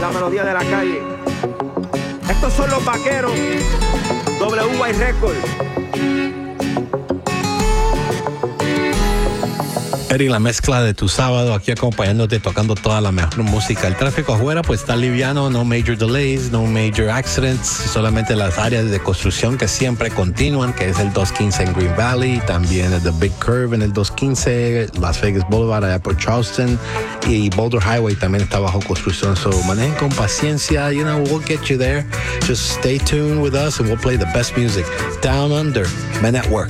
la melodía de la calle. Estos son los vaqueros, WY Records. Eric, la mezcla de tu sábado aquí acompañándote, tocando toda la mejor música. El tráfico afuera pues está liviano, no major delays, no major accidents, solamente las áreas de construcción que siempre continúan, que es el 215 en Green Valley, también el The Big Curve en el 215, Las Vegas Boulevard allá por Charleston, y Boulder Highway también está bajo construcción. So manejen con paciencia, you know, we'll get you there. Just stay tuned with us and we'll play the best music. Down Under, Men at Work.